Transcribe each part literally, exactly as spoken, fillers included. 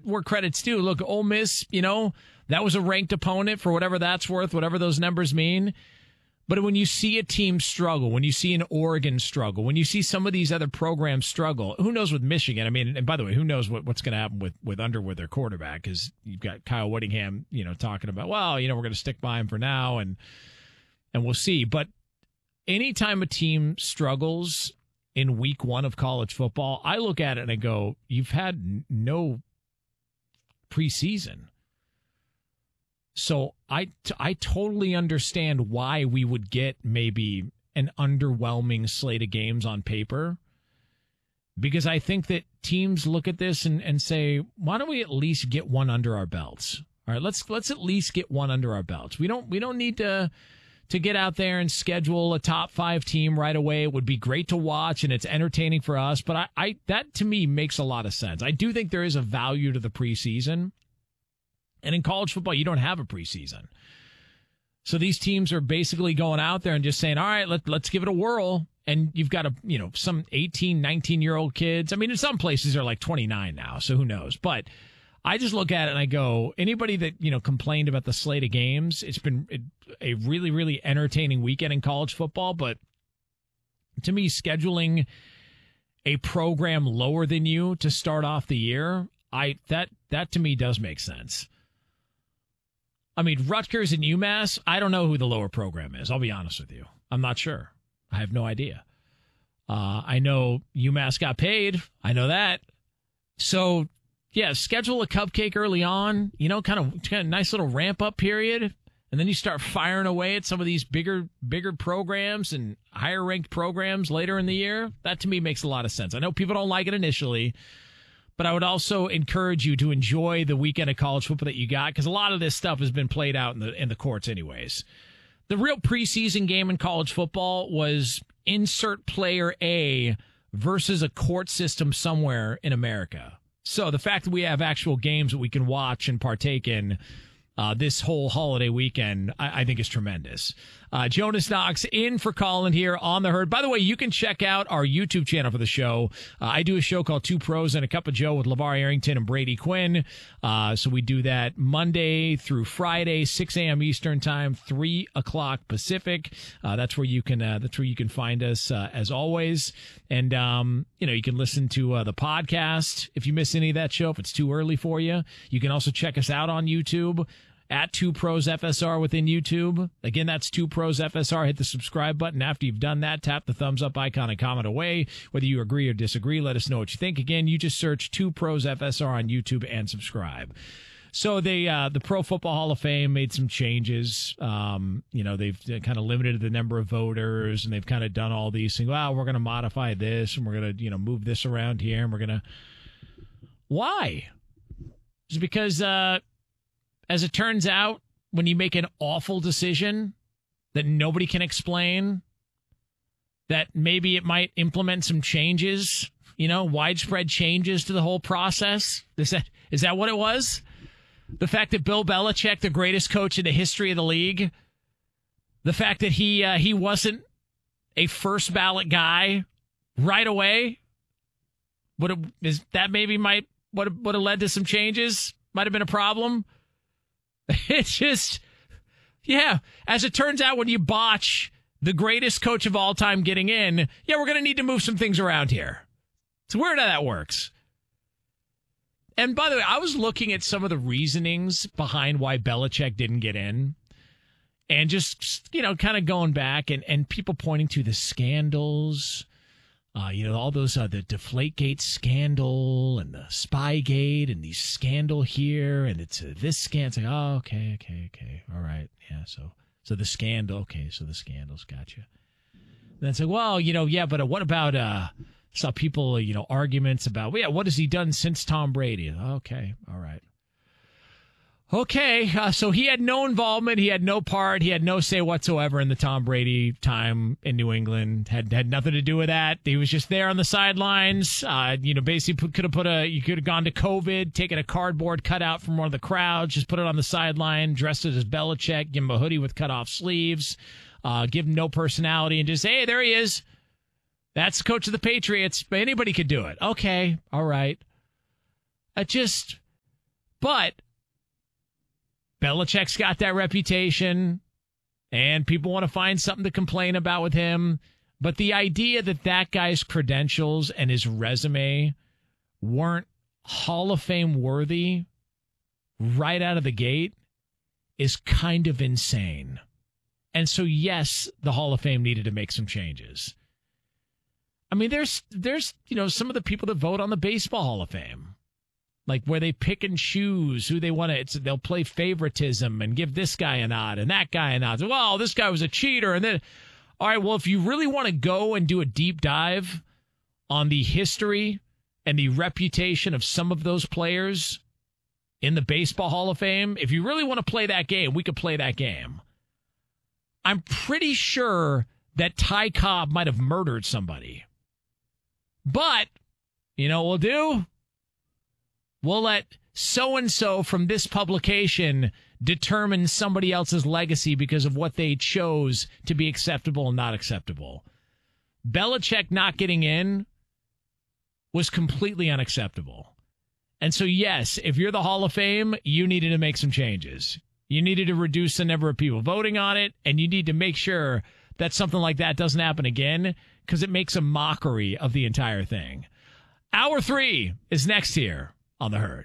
where credit's due. Look, Ole Miss, you know, that was a ranked opponent for whatever that's worth, whatever those numbers mean. But when you see a team struggle, when you see an Oregon struggle, when you see some of these other programs struggle, who knows with Michigan? I mean, and by the way, who knows what, what's going to happen with, with Underwood, their quarterback, because you've got Kyle Whittingham, you know, talking about, well, you know, we're going to stick by him for now, and and we'll see. But anytime a team struggles in week one of college football, I look at it and I go, you've had no preseason. So I, I totally understand why we would get maybe an underwhelming slate of games on paper, because I think that teams look at this and, and say, why don't we at least get one under our belts? All right, let's let's at least get one under our belts. We don't we don't need to to get out there and schedule a top five team right away. It would be great to watch and it's entertaining for us, but I, I that to me makes a lot of sense. I do think there is a value to the preseason. And in college football, you don't have a preseason. So these teams are basically going out there and just saying, all right, let, let's give it a whirl. And you've got, a you know, some eighteen, nineteen-year-old kids. I mean, in some places they're like twenty-nine now, so who knows. But I just look at it and I go, anybody that, you know, complained about the slate of games, it's been a really, really entertaining weekend in college football. But to me, scheduling a program lower than you to start off the year, I that that to me does make sense. I mean, Rutgers and UMass, I don't know who the lower program is. I'll be honest with you. I'm not sure. I have no idea. Uh, I know UMass got paid. I know that. So, yeah, schedule a cupcake early on, you know, kind of, kind of nice little ramp-up period, and then you start firing away at some of these bigger bigger programs and higher-ranked programs later in the year. That, to me, makes a lot of sense. I know people don't like it initially, but I would also encourage you to enjoy the weekend of college football that you got, because a lot of this stuff has been played out in the in the courts anyways. The real preseason game in college football was insert player A versus a court system somewhere in America. So the fact that we have actual games that we can watch and partake in uh, this whole holiday weekend, I, I think is tremendous. Uh, Jonas Knox in for Colin here on The Herd. By the way, you can check out our YouTube channel for the show. Uh, I do a show called Two Pros and a Cup of Joe with LeVar Arrington and Brady Quinn. Uh, so we do that Monday through Friday, six a.m. Eastern time, three o'clock Pacific. Uh, that's where you can uh, that's where you can find us uh, as always. And um, you know, you can listen to uh, the podcast if you miss any of that show, if it's too early for you. You can also check us out on YouTube at Two Pros F S R within YouTube. Again, that's Two Pros F S R. Hit the subscribe button. After you've done that, tap the thumbs up icon and comment away. Whether you agree or disagree, let us know what you think. Again, you just search Two Pros F S R on YouTube and subscribe. So they, uh, the Pro Football Hall of Fame made some changes. Um, you know, they've kind of limited the number of voters, and they've kind of done all these things. Well, we're going to modify this, and we're going to, you know, move this around here, and we're going to. Why? Is it because, uh, as it turns out, when you make an awful decision that nobody can explain, that maybe it might implement some changes, you know, widespread changes to the whole process? Is that is that what it was? The fact that Bill Belichick, the greatest coach in the history of the league, the fact that he uh, he wasn't a first ballot guy right away, would have, is that maybe might would have, would have led to some changes? Might have been a problem. It's just, yeah, as it turns out, when you botch the greatest coach of all time getting in, yeah, we're going to need to move some things around here. It's weird how that works. And by the way, I was looking at some of the reasonings behind why Belichick didn't get in, and just, you know, kind of going back and, and people pointing to the scandals. Uh, you know, all those, uh, the Deflategate scandal and the Spygate and the scandal here, and it's uh, this scandal. It's like, oh, okay, okay, okay. All right. Yeah, so so the scandal. Okay, so the scandals. Gotcha. Then it's like, well, you know, yeah, but uh, what about, uh, saw people, you know, arguments about, well, yeah, what has he done since Tom Brady? Okay, all right. Okay, uh, so he had no involvement, he had no part, he had no say whatsoever in the Tom Brady time in New England. Had had nothing to do with that. He was just there on the sidelines. Uh, you know, basically could have put a, you could have gone to COVID, taken a cardboard cutout from one of the crowds, just put it on the sideline, dressed it as Belichick, give him a hoodie with cut off sleeves, uh, give him no personality, and just, hey, there he is. That's the coach of the Patriots. Anybody could do it. Okay, all right. I just. But Belichick's got that reputation, and people want to find something to complain about with him. But the idea that that guy's credentials and his resume weren't Hall of Fame worthy right out of the gate is kind of insane. And so, yes, the Hall of Fame needed to make some changes. I mean, there's, there's, you know, some of the people that vote on the Baseball Hall of Fame, like where they pick and choose who they want to, it's, they'll play favoritism and give this guy a nod and that guy a nod. Well, this guy was a cheater. And then, all right, well, if you really want to go and do a deep dive on the history and the reputation of some of those players in the Baseball Hall of Fame, if you really want to play that game, we could play that game. I'm pretty sure that Ty Cobb might have murdered somebody. But, you know what we'll do? We'll let so-and-so from this publication determine somebody else's legacy because of what they chose to be acceptable and not acceptable. Belichick not getting in was completely unacceptable. And so, yes, if you're the Hall of Fame, you needed to make some changes. You needed to reduce the number of people voting on it, and you need to make sure that something like that doesn't happen again because it makes a mockery of the entire thing. Hour three is next here on The Herd.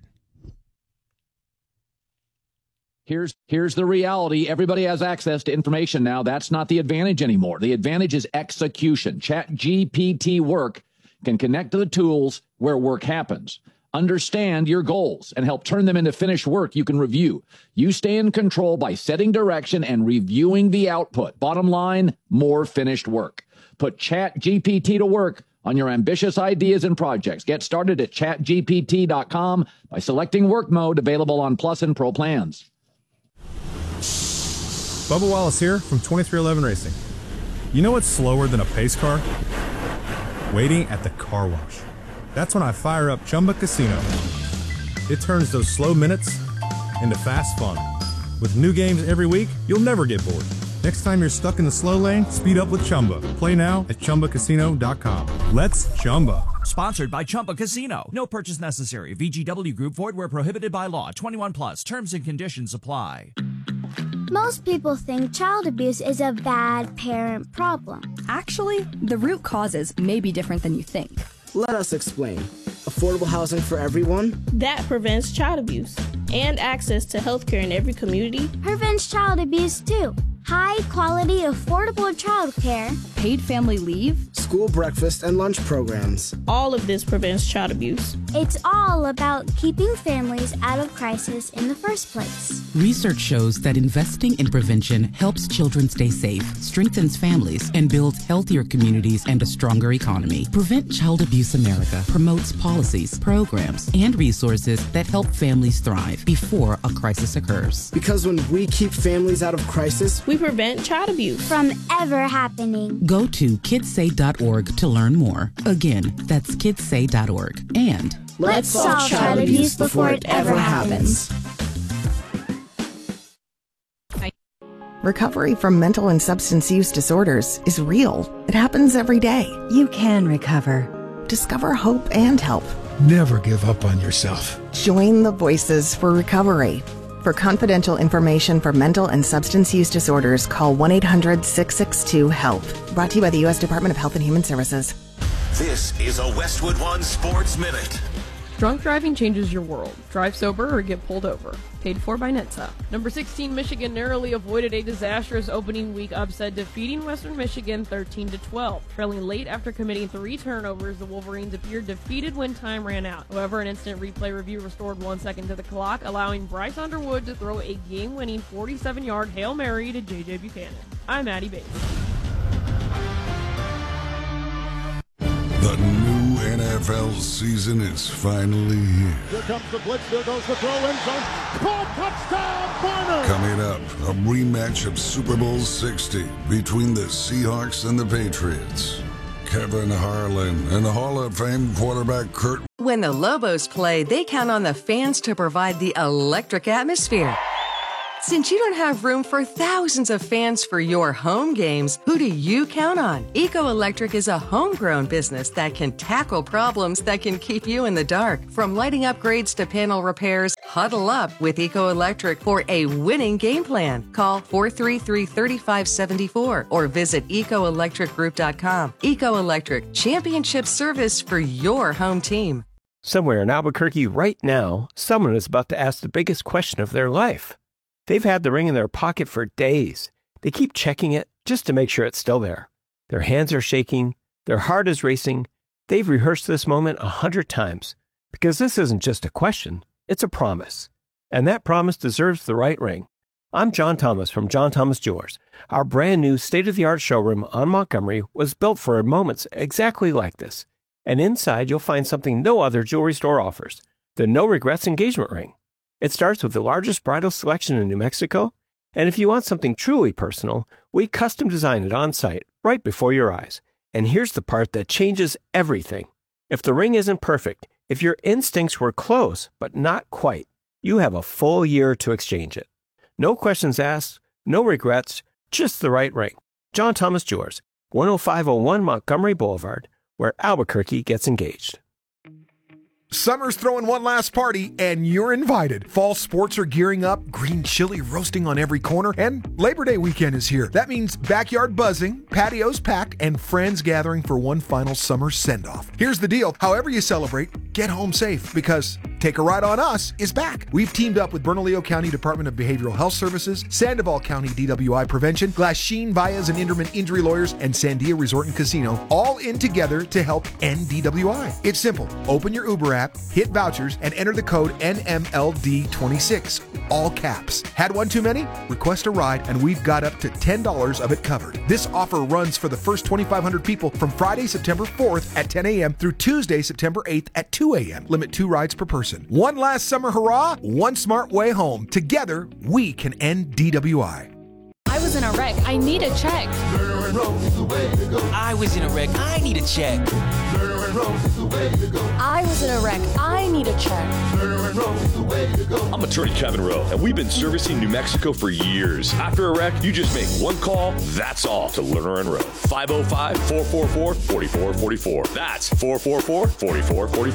Here's here's the reality. Everybody has access to information now. That's not the advantage anymore. The advantage is execution. ChatGPT Work can connect to the tools where work happens. Understand your goals and help turn them into finished work you can review. You stay in control by setting direction and reviewing the output. Bottom line, more finished work. Put ChatGPT to work on your ambitious ideas and projects. Get started at chat G P T dot com by selecting work mode, available on Plus and Pro plans. Bubba Wallace here from twenty-three eleven Racing. You know what's slower than a pace car? Waiting at the car wash. That's when I fire up Chumba Casino. It turns those slow minutes into fast fun. With new games every week, you'll never get bored. Next time you're stuck in the slow lane, speed up with Chumba. Play now at Chumba Casino dot com. Let's Chumba. Sponsored by Chumba Casino. No purchase necessary. V G W Group. Void where prohibited by law. twenty-one plus. Terms and conditions apply. Most people think child abuse is a bad parent problem. Actually, the root causes may be different than you think. Let us explain. Affordable housing for everyone. That prevents child abuse. And access to health care in every community. Prevents child abuse too. High quality, affordable child care. Paid family leave. School breakfast and lunch programs. All of this prevents child abuse. It's all about keeping families out of crisis in the first place. Research shows that investing in prevention helps children stay safe, strengthens families, and builds healthier communities and a stronger economy. Prevent Child Abuse America promotes policies, programs, and resources that help families thrive before a crisis occurs. Because when we keep families out of crisis, we prevent child abuse from ever happening. Go to kids say dot org to learn more. Again, that's kids say dot org. And let's solve child abuse before it ever happens. Recovery from mental and substance use disorders is real. It happens every day. You can recover. Discover hope and help. Never give up on yourself. Join the Voices for Recovery. For confidential information for mental and substance use disorders, call one eight hundred six six two HELP. Brought to you by the U S Department of Health and Human Services. This is a Westwood One Sports Minute. Drunk driving changes your world. Drive sober or get pulled over. Paid for by N H T S A. Number sixteen, Michigan narrowly avoided a disastrous opening week upset, defeating Western Michigan thirteen to twelve. Trailing late after committing three turnovers, the Wolverines appeared defeated when time ran out. However, an instant replay review restored one second to the clock, allowing Bryce Underwood to throw a game-winning forty-seven-yard Hail Mary to J J Buchanan. I'm Addie Bates. The new N F L season is finally here. Here comes the blitz, there goes the throw, end zone. Caught, touchdown, Barner! Coming up, a rematch of Super Bowl sixty between the Seahawks and the Patriots. Kevin Harlan and Hall of Fame quarterback Kurt. When the Lobos play, they count on the fans to provide the electric atmosphere. Since you don't have room for thousands of fans for your home games, who do you count on? Eco Electric is a homegrown business that can tackle problems that can keep you in the dark. From lighting upgrades to panel repairs, huddle up with Eco Electric for a winning game plan. Call four three three, three five seven four or visit eco electric group dot com. Eco Electric, championship service for your home team. Somewhere in Albuquerque right now, someone is about to ask the biggest question of their life. They've had the ring in their pocket for days. They keep checking it just to make sure it's still there. Their hands are shaking. Their heart is racing. They've rehearsed this moment a hundred times because this isn't just a question. It's a promise. And that promise deserves the right ring. I'm John Thomas from John Thomas Jewelers. Our brand new state-of-the-art showroom on Montgomery was built for moments exactly like this. And inside you'll find something no other jewelry store offers, the No Regrets engagement ring. It starts with the largest bridal selection in New Mexico, and if you want something truly personal, we custom design it on site, right before your eyes. And here's the part that changes everything. If the ring isn't perfect, if your instincts were close, but not quite, you have a full year to exchange it. No questions asked, no regrets, just the right ring. John Thomas Jewelers, one oh five oh one Montgomery Boulevard, where Albuquerque gets engaged. Summer's throwing one last party, and you're invited. Fall sports are gearing up, green chili roasting on every corner, and Labor Day weekend is here. That means backyard buzzing, patios packed, and friends gathering for one final summer send-off. Here's the deal. However you celebrate, get home safe, because Take a Ride on Us is back. We've teamed up with Bernalillo County Department of Behavioral Health Services, Sandoval County D W I Prevention, Glasheen, Baez and Inderman Injury Lawyers, and Sandia Resort and Casino, all in together to help end D W I. It's simple. Open your Uber app, hit vouchers, and enter the code N M L D twenty-six, all caps. Had one too many? Request a ride, and we've got up to ten dollars of it covered. This offer runs for the first twenty-five hundred people from Friday, September fourth at ten a.m. through Tuesday, September eighth at two a.m. Limit two rides per person. One last summer hurrah, one smart way home. Together, we can end D W I. I was in a wreck. I need a check. I was in a wreck. I need a check. I was in a wreck. I need a check. I'm attorney Kevin Rowe, and we've been servicing New Mexico for years. After a wreck, you just make one call, that's all, to Lerner and Rowe. five oh five, four four four, four four four four. That's four four four, four four four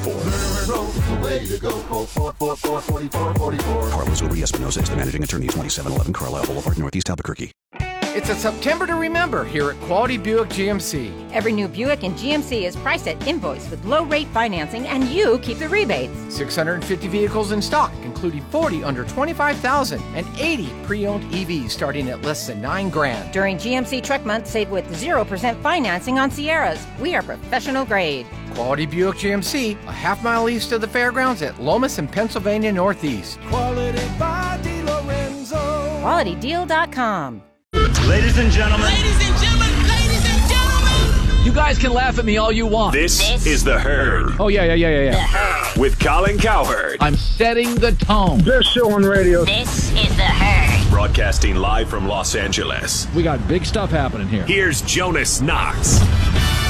four. Carlos Uber Espinosa is the managing attorney, twenty-seven eleven Carlisle Boulevard, Northeast Albuquerque. It's a September to remember here at Quality Buick G M C. Every new Buick in G M C is priced at invoice with low-rate financing, and you keep the rebates. six hundred fifty vehicles in stock, including forty under twenty-five thousand and eighty pre-owned E Vs starting at less than nine grand. During G M C Truck Month, save with zero percent financing on Sierras. We are professional grade. Quality Buick G M C, a half mile east of the fairgrounds at Lomas and Pennsylvania Northeast. Quality by DiLorenzo. Quality Deal dot com. Ladies and gentlemen. Ladies and gentlemen. Ladies and gentlemen. You guys can laugh at me all you want. This, this is The Herd. Oh, yeah, yeah, yeah, yeah, yeah. With Colin Cowherd. I'm setting the tone. Best show on radio. This is The Herd. Broadcasting live from Los Angeles. We got big stuff happening here. Here's Jonas Knox.